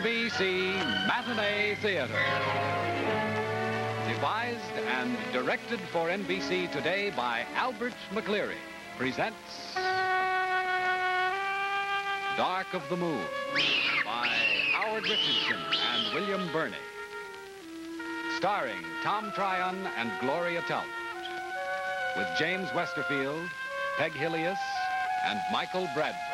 NBC Matinee Theater. Devised and directed for NBC today by Albert McCleary, presents Dark of the Moon by Howard Richardson and William Burney. Starring Tom Tryon and Gloria Talbot. With James Westerfield, Peg Hillius, and Michael Bradford.